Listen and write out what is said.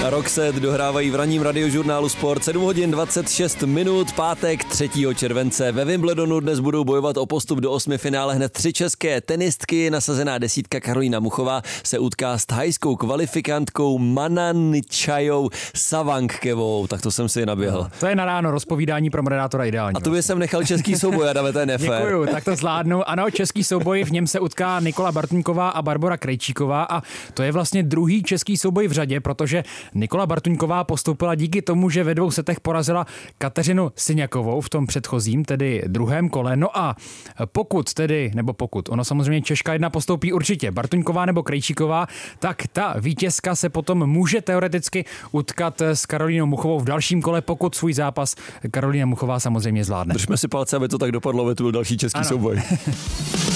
Roxette dohrávají v ranním radiožurnálu Sport 7 hodin 26 minut, pátek 3. července. Ve Wimbledonu dnes budou bojovat o postup do 8. finále hned 3 české tenistky. Nasazená desítka Karolína Muchová se utká s thajskou kvalifikantkou Mananichajou Sawankevou. Tak to jsem si naběhl. To je na ráno rozpovídání pro moderátora ideální. A to by jsem nechal český souboj, Adame, to je nefér. Děkuju, tak to zvládnu. Ano, český souboj, v něm se utká Nikola Bartuňková a Barbora Krejčíková a to je vlastně druhý český souboj v řadě, protože Nikola Bartuňková postoupila díky tomu, že ve 2 setech porazila Kateřinu Syňakovou v tom předchozím, tedy druhém kole. No a pokud, ono samozřejmě Češka jedna postoupí určitě, Bartuňková nebo Krejčíková, tak ta vítězka se potom může teoreticky utkat s Karolínou Muchovou v dalším kole, pokud svůj zápas Karolína Muchová samozřejmě zvládne. Držme si palce, aby to tak dopadlo, aby to byl další český souboj.